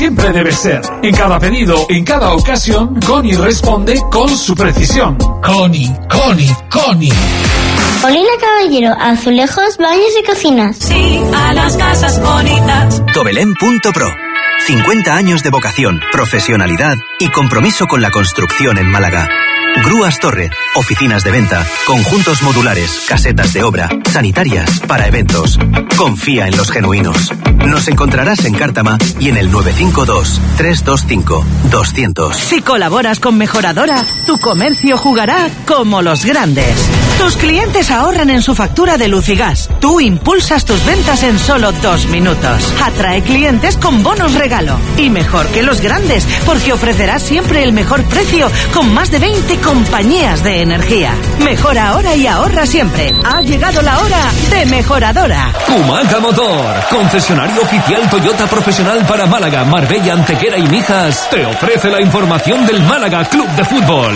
siempre debe ser. En cada pedido, en cada ocasión, Coni responde con su precisión. Coni. Molina Caballero, azulejos, baños y cocinas. Sí, a las casas bonitas. Tobelén.pro. 50 años de vocación, profesionalidad y compromiso con la construcción en Málaga. Grúas Torre, oficinas de venta, conjuntos modulares, casetas de obra, sanitarias, para eventos. Confía en los genuinos. Nos encontrarás en Cártama y en el 952-325-200. Si colaboras con Mejoradora, tu comercio jugará como los grandes. Tus clientes ahorran en su factura de luz y gas. Tú impulsas tus ventas en solo 2 minutos. Atrae clientes con bonos regalo. Y mejor que los grandes, porque ofrecerás siempre el mejor precio con más de 20 compañías de energía. Mejora ahora y ahorra siempre. Ha llegado la hora de Mejoradora. Kumaca Motor, concesionario oficial Toyota profesional para Málaga, Marbella, Antequera y Mijas, te ofrece la información del Málaga Club de Fútbol.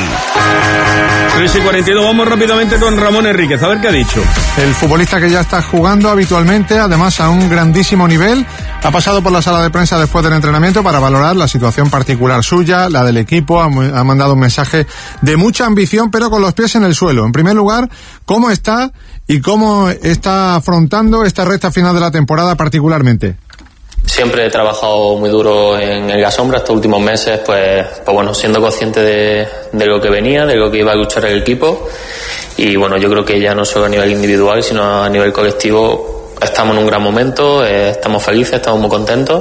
3:42, vamos rápidamente con Ramón Enríquez, a ver qué ha dicho. El futbolista que ya está jugando habitualmente, además a un grandísimo nivel, ha pasado por la sala de prensa después del entrenamiento para valorar la situación particular suya, la del equipo, ha mandado un mensaje de mucha ambición, pero con los pies en el suelo. En primer lugar, ¿cómo está y cómo está afrontando esta recta final de la temporada particularmente? Siempre he trabajado muy duro en el Gasombra estos últimos meses, pues bueno, siendo consciente de lo que venía, de lo que iba a luchar el equipo, y bueno, yo creo que ya no solo a nivel individual, sino a nivel colectivo estamos en un gran momento, estamos felices, estamos muy contentos,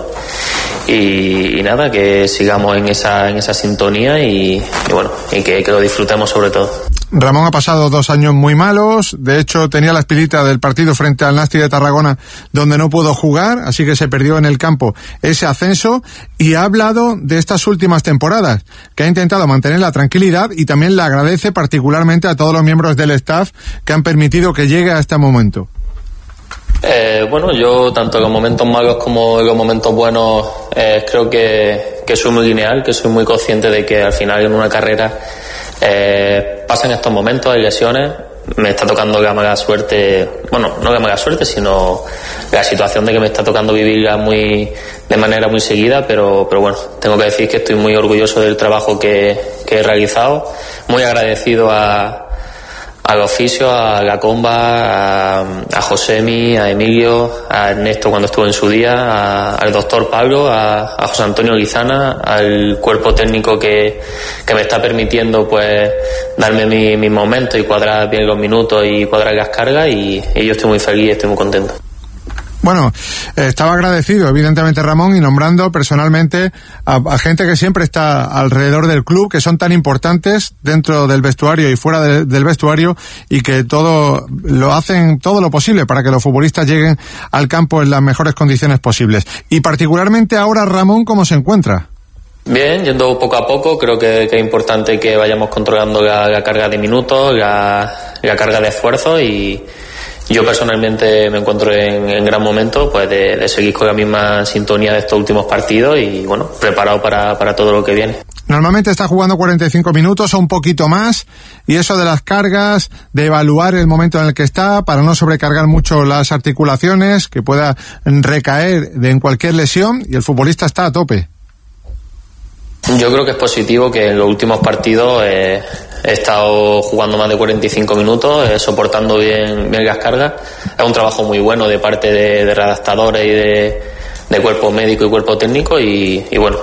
y nada, que sigamos en esa sintonía y bueno, y que lo disfrutemos sobre todo. Ramón ha pasado 2 años muy malos, de hecho tenía la espinita del partido frente al Nasti de Tarragona donde no pudo jugar, así que se perdió en el campo ese ascenso, y ha hablado de estas últimas temporadas, que ha intentado mantener la tranquilidad, y también le agradece particularmente a todos los miembros del staff que han permitido que llegue a este momento. Bueno, yo tanto en los momentos malos como en los momentos buenos creo que soy muy lineal, que soy muy consciente de que al final en una carrera pasan estos momentos, hay lesiones, me está tocando la mala suerte, bueno, no la mala suerte, sino la situación de que me está tocando vivirla de manera muy seguida, pero bueno, tengo que decir que estoy muy orgulloso del trabajo que he realizado, muy agradecido al oficio, a la comba, a Josemi, a Emilio, a Ernesto cuando estuvo en su día, al doctor Pablo, a José Antonio Lizana, al cuerpo técnico que me está permitiendo pues darme mis momentos y cuadrar bien los minutos y cuadrar las cargas, y yo estoy muy feliz, estoy muy contento. Bueno, estaba agradecido, evidentemente, Ramón, y nombrando personalmente a gente que siempre está alrededor del club, que son tan importantes dentro del vestuario y fuera del vestuario, y que hacen todo lo posible para que los futbolistas lleguen al campo en las mejores condiciones posibles. Y particularmente ahora, Ramón, ¿cómo se encuentra? Bien, yendo poco a poco, creo que es importante que vayamos controlando la carga de minutos, la carga de esfuerzo, y yo personalmente me encuentro en gran momento pues de seguir con la misma sintonía de estos últimos partidos y bueno, preparado para todo lo que viene. Normalmente está jugando 45 minutos o un poquito más, y eso de las cargas, de evaluar el momento en el que está para no sobrecargar mucho las articulaciones, que pueda recaer en cualquier lesión, y el futbolista está a tope. Yo creo que es positivo que en los últimos partidos he estado jugando más de 45 minutos, soportando bien las cargas. Es un trabajo muy bueno de parte de redactadores y de cuerpo médico y cuerpo técnico, y bueno,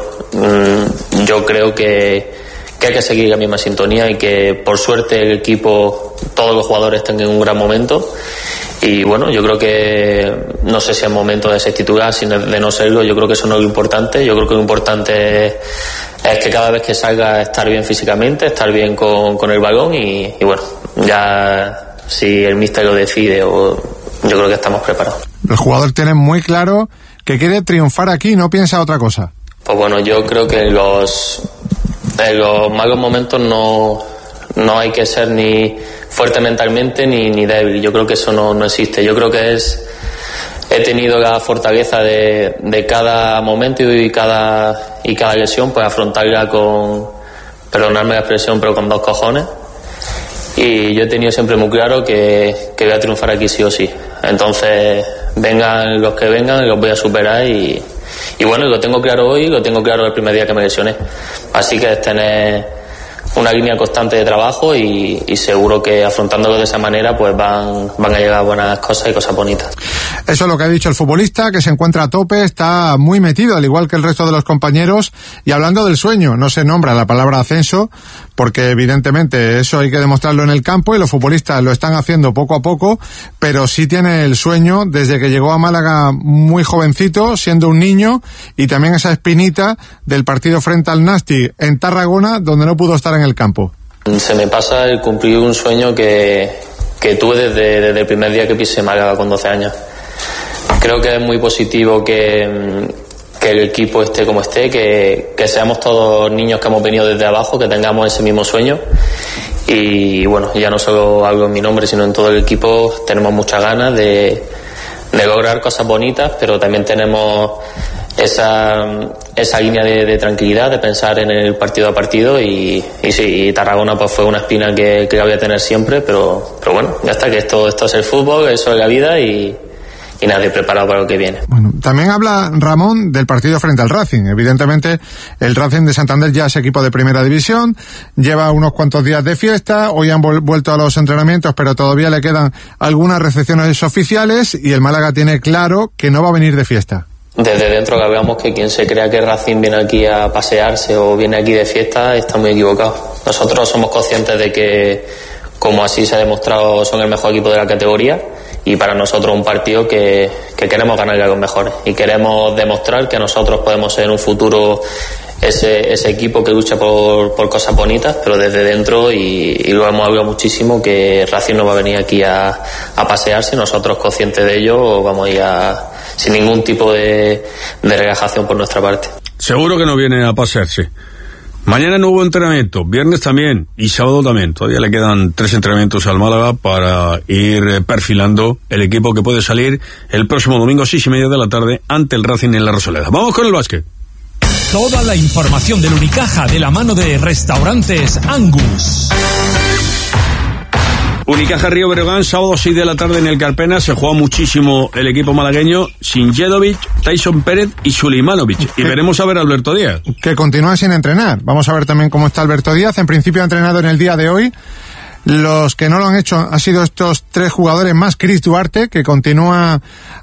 yo creo que hay que seguir la misma sintonía, y que por suerte el equipo, todos los jugadores estén en un gran momento. Y bueno, yo creo que no sé si es momento de ser titular, sino de no serlo. Yo creo que eso no es lo importante. Yo creo que lo importante es que cada vez que salga estar bien físicamente, estar bien con el balón, y bueno, ya si el míster lo decide, yo creo que estamos preparados. El jugador tiene muy claro que quiere triunfar aquí, no piensa otra cosa. Pues bueno, yo creo que en los malos momentos no hay que ser ni fuerte mentalmente ni débil. Yo creo que eso no existe. Yo creo que he tenido la fortaleza de cada momento y cada lesión, pues afrontarla con, perdonadme la expresión, pero con 2 cojones. Y yo he tenido siempre muy claro que voy a triunfar aquí sí o sí. Entonces, vengan los que vengan, los voy a superar, y bueno, lo tengo claro hoy, lo tengo claro el primer día que me lesioné. Así que es tener una línea constante de trabajo y seguro que afrontándolo de esa manera pues van a llegar buenas cosas y cosas bonitas. Eso es lo que ha dicho el futbolista, que se encuentra a tope, está muy metido, al igual que el resto de los compañeros. Y hablando del sueño, no se nombra la palabra ascenso, porque evidentemente eso hay que demostrarlo en el campo y los futbolistas lo están haciendo poco a poco, pero sí tiene el sueño desde que llegó a Málaga muy jovencito, siendo un niño, y también esa espinita del partido frente al Nasti en Tarragona, donde no pudo estar en el campo. Se me pasa el cumplir un sueño que tuve desde el primer día que pisé Málaga con 12 años. Creo que es muy positivo que el equipo esté como esté, que seamos todos niños que hemos venido desde abajo, que tengamos ese mismo sueño. Y bueno, ya no solo hablo en mi nombre, sino en todo el equipo, tenemos muchas ganas de lograr cosas bonitas, pero también tenemos esa línea de tranquilidad, de pensar en el partido a partido y sí, Tarragona pues fue una espina que la voy a tener siempre, pero bueno, ya está, que esto es el fútbol, eso es la vida y nadie preparado para lo que viene. Bueno, también habla Ramón del partido frente al Racing. Evidentemente, el Racing de Santander ya es equipo de primera división, lleva unos cuantos días de fiesta, hoy han vuelto a los entrenamientos, pero todavía le quedan algunas recepciones oficiales y el Málaga tiene claro que no va a venir de fiesta. Desde dentro que hablamos que quien se crea que Racing viene aquí a pasearse o viene aquí de fiesta está muy equivocado. Nosotros somos conscientes de que, como así se ha demostrado, son el mejor equipo de la categoría. Y para nosotros un partido que queremos ganarle a los mejores y queremos demostrar que nosotros podemos ser en un futuro ese equipo que lucha por cosas bonitas, pero desde dentro, y lo hemos hablado muchísimo, que Racing no va a venir aquí a pasearse. Nosotros, conscientes de ello, vamos a ir sin ningún tipo de relajación por nuestra parte. Seguro que no viene a pasearse. Mañana no hubo entrenamiento, viernes también y sábado también. Todavía le quedan 3 entrenamientos al Málaga para ir perfilando el equipo que puede salir el próximo domingo 6:30 de la tarde ante el Racing en la Rosaleda. Vamos con el básquet. Toda la información del Unicaja de la mano de Restaurantes Angus. Unicaja Río Breogán, sábado 6 de la tarde en el Carpena. Se juega muchísimo el equipo malagueño sin Jedovic, Tyson Pérez y Sulimanovic. Y veremos a ver a Alberto Díaz, que continúa sin entrenar. Vamos a ver también cómo está Alberto Díaz. En principio ha entrenado en el día de hoy. Los que no lo han hecho han sido estos 3 jugadores más Chris Duarte, que continúa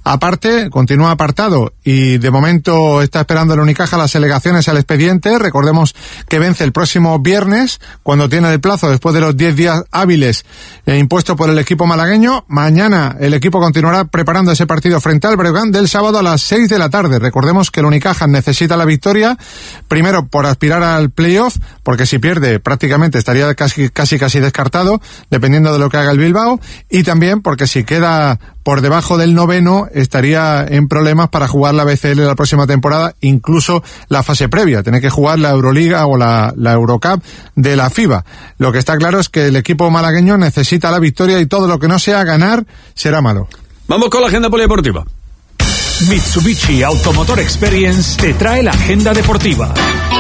apartado y de momento está esperando el Unicaja las alegaciones al expediente. Recordemos que vence el próximo viernes, cuando tiene el plazo después de los 10 días hábiles impuesto por el equipo malagueño. Mañana el equipo continuará preparando ese partido frente al Breogán del sábado a las 6 de la tarde. Recordemos que el Unicaja necesita la victoria, primero por aspirar al playoff, porque si pierde prácticamente estaría casi descartado, dependiendo de lo que haga el Bilbao, y también porque si queda por debajo del 9º estaría en problemas para jugar la BCL la próxima temporada, incluso la fase previa, tener que jugar la Euroliga o la Eurocup de la FIBA. Lo que está claro es que el equipo malagueño necesita la victoria y todo lo que no sea ganar será malo. Vamos con la agenda polideportiva. Mitsubishi Automotor Experience te trae la agenda deportiva.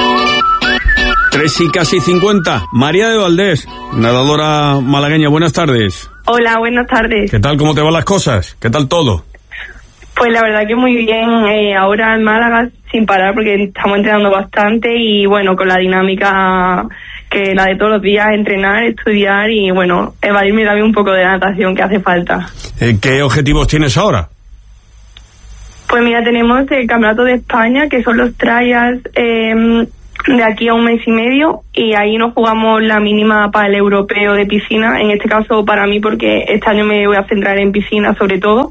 3 y casi 50. María de Valdés, nadadora malagueña, buenas tardes. Hola, buenas tardes. ¿Qué tal? ¿Cómo te van las cosas? ¿Qué tal todo? Pues la verdad que muy bien. Ahora en Málaga sin parar porque estamos entrenando bastante y bueno, con la dinámica que la de todos los días, entrenar, estudiar y bueno, evadirme también un poco de la natación que hace falta. ¿Qué objetivos tienes ahora? Pues mira, tenemos el Campeonato de España, que son los trials de aquí a 1 mes y medio, y ahí nos jugamos la mínima para el europeo de piscina, en este caso para mí porque este año me voy a centrar en piscina sobre todo,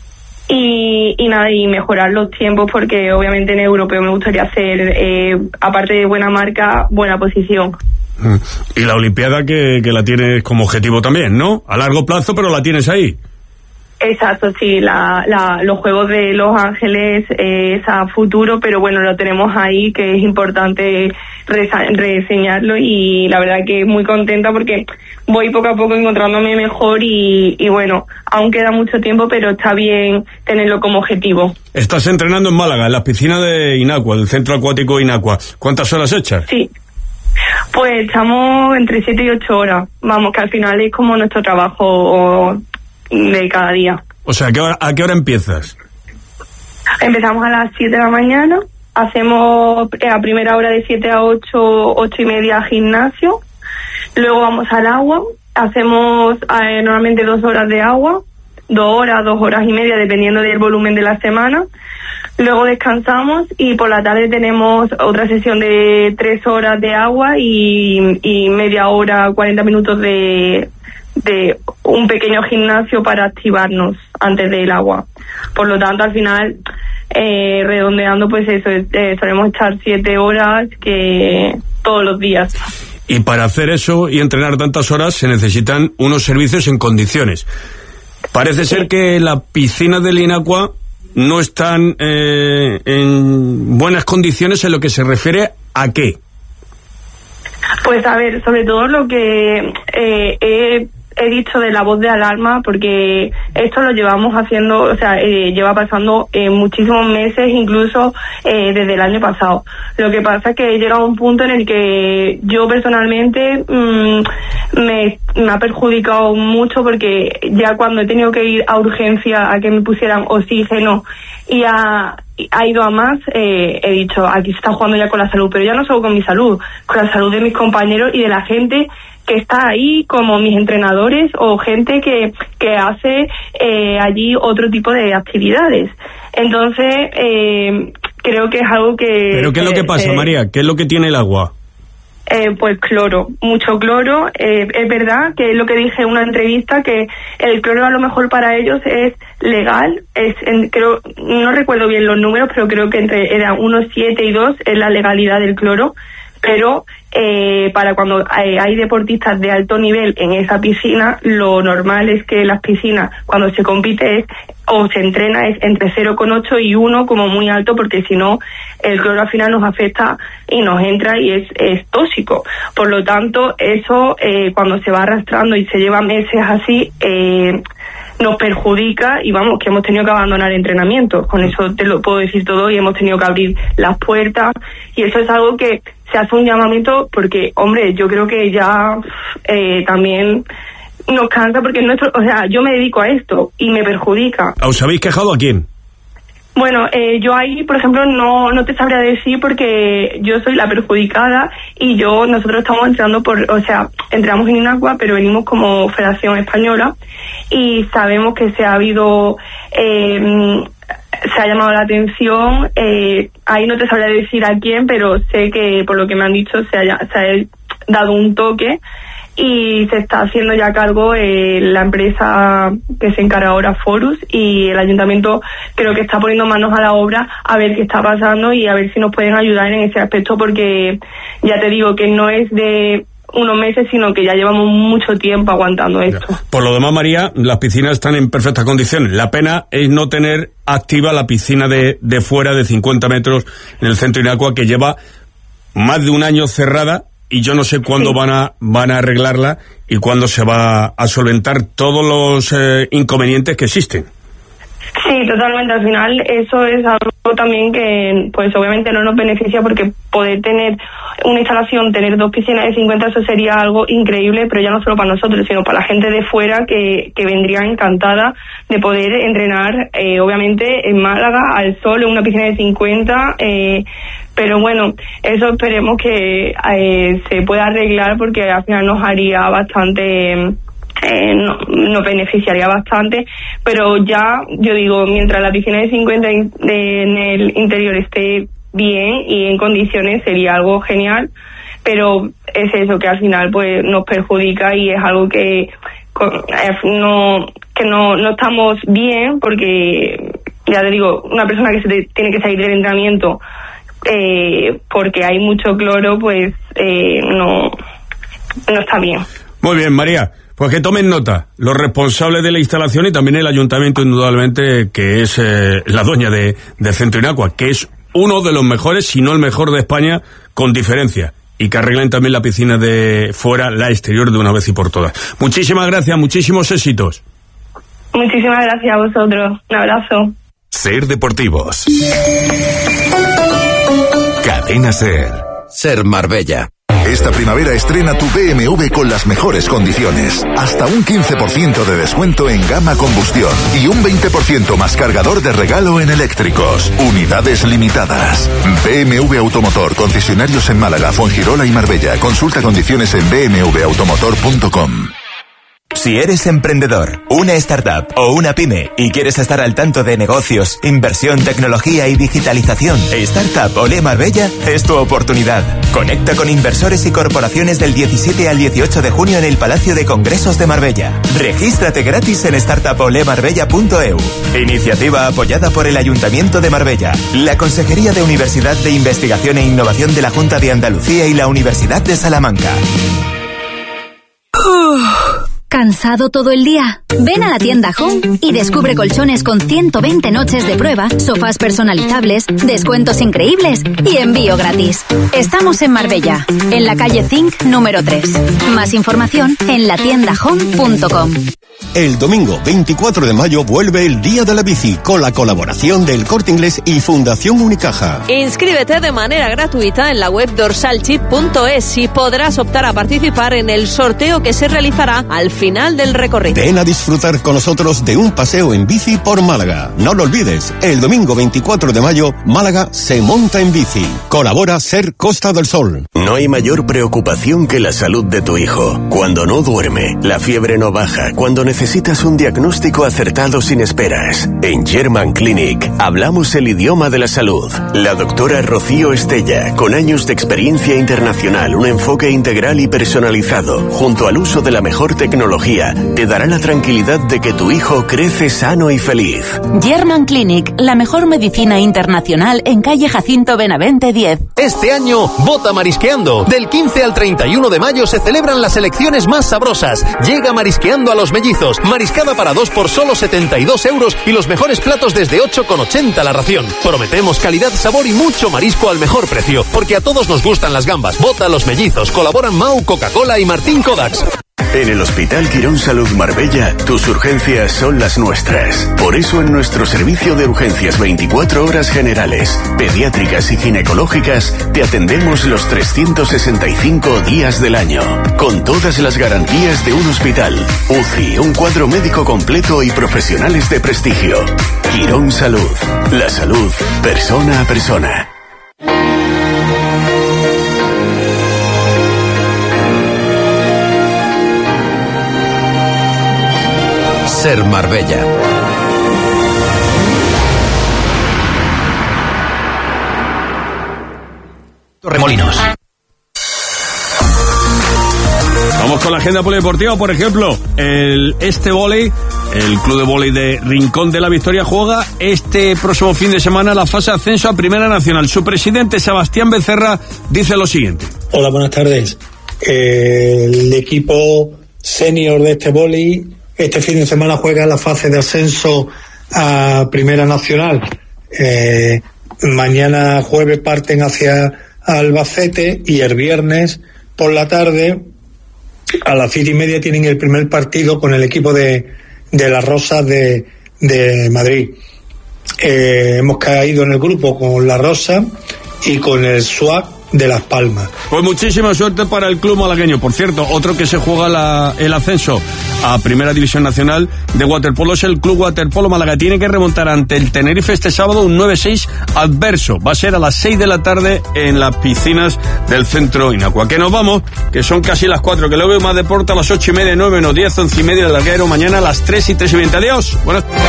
y nada, y mejorar los tiempos porque obviamente en el europeo me gustaría hacer, aparte de buena marca, buena posición. Y la Olimpiada que la tienes como objetivo también, ¿no? A largo plazo, pero la tienes ahí. Exacto, sí, los Juegos de Los Ángeles es a futuro, pero bueno, lo tenemos ahí, que es importante reseñarlo, y la verdad que muy contenta porque voy poco a poco encontrándome mejor y bueno, aún queda mucho tiempo, pero está bien tenerlo como objetivo. Estás entrenando en Málaga, en las piscinas de Inacua, el Centro Acuático Inacua. ¿Cuántas horas echas? Sí. Pues estamos entre 7 y 8 horas. Vamos, que al final es como nuestro trabajo de cada día. O sea, ¿a qué hora empiezas? Empezamos a las 7 de la mañana, hacemos a primera hora de 7 a 8, 8 y media gimnasio, luego vamos al agua, hacemos normalmente 2 horas de agua, 2 horas y media dependiendo del volumen de la semana, luego descansamos y por la tarde tenemos otra sesión de 3 horas de agua y media hora, 40 minutos de un pequeño gimnasio para activarnos antes del agua. Por lo tanto, al final, redondeando, pues eso, solemos estar 7 horas que todos los días. Y para hacer eso y entrenar tantas horas se necesitan unos servicios en condiciones. Parece ser que la piscina del Inacua no están en buenas condiciones en lo que se refiere a qué. Pues a ver, sobre todo lo que he dicho de la voz de alarma, porque esto lo llevamos haciendo, o sea, lleva pasando muchísimos meses, incluso desde el año pasado. Lo que pasa es que he llegado a un punto en el que yo personalmente me ha perjudicado mucho, porque ya cuando he tenido que ir a urgencia a que me pusieran oxígeno y ha ido a más, he dicho, aquí se está jugando ya con la salud, pero ya no solo con mi salud, con la salud de mis compañeros y de la gente que está ahí, como mis entrenadores o gente que hace allí otro tipo de actividades. Entonces, creo que es algo que... ¿Pero qué es lo que pasa, María? ¿Qué es lo que tiene el agua? Pues cloro, mucho cloro. Es verdad que es lo que dije en una entrevista, que el cloro a lo mejor para ellos es legal. Creo, no recuerdo bien los números, pero creo que eran 1,7 y 2 es la legalidad del cloro. Pero para cuando hay deportistas de alto nivel en esa piscina, lo normal es que las piscinas, cuando se compite o se entrena, es entre 0,8 y 1 como muy alto, porque si no el cloro al final nos afecta y nos entra y es tóxico. Por lo tanto, eso cuando se va arrastrando y se lleva meses así, nos perjudica, y vamos, que hemos tenido que abandonar entrenamientos. Con eso te lo puedo decir todo, y hemos tenido que abrir las puertas, y eso es algo que se hace un llamamiento, porque, hombre, yo creo que ya también nos cansa, porque o sea, yo me dedico a esto y me perjudica. ¿Os habéis quejado a quién? Bueno, yo ahí, por ejemplo, no te sabría decir, porque yo soy la perjudicada y nosotros estamos entrando entramos en Inacua, pero venimos como Federación Española, y sabemos que se ha llamado la atención, ahí no te sabría decir a quién, pero sé que por lo que me han dicho se ha dado un toque y se está haciendo ya cargo la empresa que se encarga ahora, Forus, y el ayuntamiento creo que está poniendo manos a la obra a ver qué está pasando y a ver si nos pueden ayudar en ese aspecto, porque ya te digo que no es de unos meses, sino que ya llevamos mucho tiempo aguantando esto. Por lo demás, María, las piscinas están en perfectas condiciones. La pena es no tener activa la piscina de fuera de 50 metros en el centro Inacua, que lleva más de un año cerrada, y yo no sé cuándo van a arreglarla y cuándo se va a solventar todos los inconvenientes que existen. Sí, totalmente. Al final eso es algo también que pues obviamente no nos beneficia, porque poder tener una instalación, tener 2 piscinas de 50, eso sería algo increíble, pero ya no solo para nosotros, sino para la gente de fuera que vendría encantada de poder entrenar, obviamente en Málaga, al sol, en una piscina de 50, pero bueno, eso esperemos que se pueda arreglar, porque al final nos haría bastante... nos beneficiaría bastante, pero ya, yo digo, mientras la piscina de 50 en el interior esté bien y en condiciones, sería algo genial, pero es eso, que al final pues nos perjudica, y es algo que no estamos bien, porque ya te digo, una persona que tiene que salir del entrenamiento porque hay mucho cloro, pues no está bien. Muy bien, María. Pues que tomen nota los responsables de la instalación y también el ayuntamiento, indudablemente, que es la dueña de Centro Inacua, que es uno de los mejores, si no el mejor de España, con diferencia. Y que arreglen también la piscina de fuera, la exterior, de una vez y por todas. Muchísimas gracias, muchísimos éxitos. Muchísimas gracias a vosotros. Un abrazo. Ser Deportivos. Cadena Ser. Ser Marbella. Esta primavera estrena tu BMW con las mejores condiciones. Hasta un 15% de descuento en gama combustión y un 20% más cargador de regalo en eléctricos. Unidades limitadas. BMW Automotor, concesionarios en Málaga, Fuengirola y Marbella. Consulta condiciones en bmwautomotor.com. Si eres emprendedor, una startup o una pyme y quieres estar al tanto de negocios, inversión, tecnología y digitalización, Startup Olé Marbella es tu oportunidad. Conecta con inversores y corporaciones del 17 al 18 de junio en el Palacio de Congresos de Marbella. Regístrate gratis en startupolemarbella.eu. Iniciativa apoyada por el Ayuntamiento de Marbella, la Consejería de Universidad de Investigación e Innovación de la Junta de Andalucía y la Universidad de Salamanca. ¿Cansado todo el día? Ven a la tienda Home y descubre colchones con 120 noches de prueba, sofás personalizables, descuentos increíbles y envío gratis. Estamos en Marbella, en la calle Zinc número 3. Más información en latiendahome.com. El domingo 24 de mayo vuelve el Día de la Bici con la colaboración del Corte Inglés y Fundación Unicaja. Inscríbete de manera gratuita en la web dorsalchip.es y podrás optar a participar en el sorteo que se realizará al final del recorrido. Ven a disfrutar con nosotros de un paseo en bici por Málaga. No lo olvides, el domingo 24 de mayo, Málaga se monta en bici. Colabora Ser Costa del Sol. No hay mayor preocupación que la salud de tu hijo. Cuando no duerme, la fiebre no baja, cuando necesitas un diagnóstico acertado sin esperas. En German Clinic hablamos el idioma de la salud. La doctora Rocío Estella, con años de experiencia internacional, un enfoque integral y personalizado, junto al uso de la mejor tecnología, te dará la tranquilidad de que tu hijo crece sano y feliz. German Clinic, la mejor medicina internacional en calle Jacinto Benavente 10. Este año, vota Marisqueando. Del 15 al 31 de mayo se celebran las elecciones más sabrosas. Llega Marisqueando a Los Mellizos. Mariscada para 2 por solo 72 euros y los mejores platos desde 8,80 la ración. Prometemos calidad, sabor y mucho marisco al mejor precio, porque a todos nos gustan las gambas. Vota Los Mellizos. Colaboran Mau, Coca-Cola y Martín Kodaks. En el Hospital Quirón Salud Marbella, tus urgencias son las nuestras. Por eso en nuestro servicio de urgencias 24 horas generales, pediátricas y ginecológicas, te atendemos los 365 días del año. Con todas las garantías de un hospital, UCI, un cuadro médico completo y profesionales de prestigio. Quirón Salud. La salud, persona a persona. Ser Marbella. Torremolinos. Vamos con la agenda polideportiva, por ejemplo, el Club de Vóley de Rincón de la Victoria juega este próximo fin de semana la fase de ascenso a Primera Nacional. Su presidente, Sebastián Becerra, dice lo siguiente. Hola, buenas tardes. El equipo senior de este vóley este fin de semana juega la fase de ascenso a Primera Nacional. Mañana jueves parten hacia Albacete y el viernes por la tarde a las 7:30 tienen el primer partido con el equipo de las Rosas de Madrid. Hemos caído en el grupo con la Rosa y con el SWAC de Las Palmas. Pues muchísima suerte para el club malagueño. Por cierto, otro que se juega el ascenso a Primera División Nacional de waterpolo es el Club Waterpolo Málaga. Tiene que remontar ante el Tenerife este sábado un 9-6 adverso. Va a ser a las 6 de la tarde en las piscinas del Centro Inacua. Que nos vamos, que son casi las 4, que luego hay más deporte a las 8:30, 9, 10, 11:30 del larguero. Mañana a las 3 y 3:20. Adiós. Buenas.